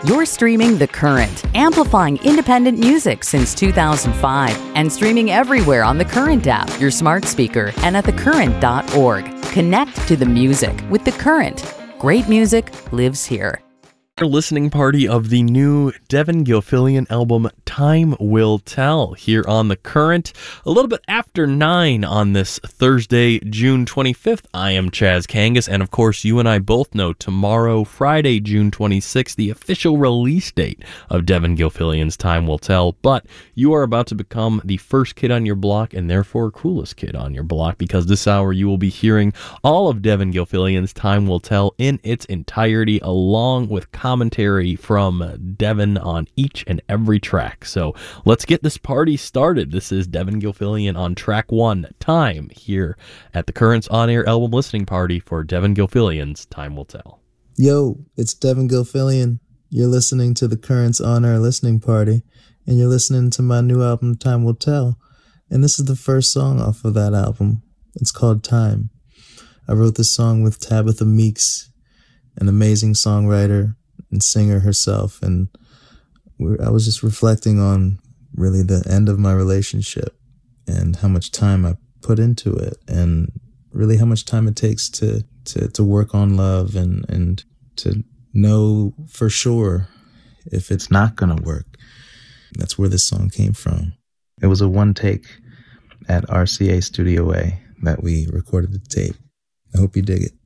You're streaming The Current, amplifying independent music since 2005 and streaming everywhere on The Current app, your smart speaker, and at thecurrent.org. Connect to the music with The Current. Great music lives here. Listening party of the new Devin Gilfillian album Time Will Tell here on The Current, a little bit after 9 on this Thursday, June 25th. I am Chaz Kangas, and of course you and I both know tomorrow, Friday, June 26th, the official release date of Devin Gilfillian's Time Will Tell, but you are about to become the first kid on your block and therefore coolest kid on your block, because this hour you will be hearing all of Devin Gilfillian's Time Will Tell in its entirety, along with commentary from Devin on each and every track. So let's get this party started. This is Devin Gilfillian on track 1, Time, here at the Current's on-air album listening party for Devin Gilfillian's Time Will Tell. Yo, it's Devin Gilfillian. You're listening to the Current's on-air listening party, and you're listening to my new album, Time Will Tell. And this is the first song off of that album. It's called Time. I wrote this song with Tabitha Meeks, an amazing songwriter and singer herself, and I was just reflecting on really the end of my relationship and how much time I put into it, and really how much time it takes to work on love and to know for sure if it's not gonna work. That's where this song came from. It was a one take at RCA Studio A that we recorded the tape. I hope you dig it.